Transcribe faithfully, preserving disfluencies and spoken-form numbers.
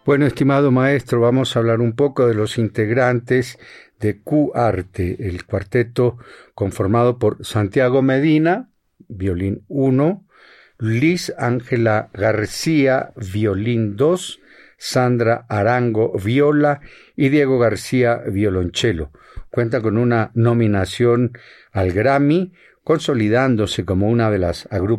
Bueno, estimado maestro, vamos a hablar un poco de los integrantes de Q-Arte, el cuarteto conformado por Santiago Medina, violín uno, Liz Ángela García, violín dos, Sandra Arango, viola y Diego García, violonchelo. Cuenta con una nominación al Grammy, consolidándose como una de las agrupaciones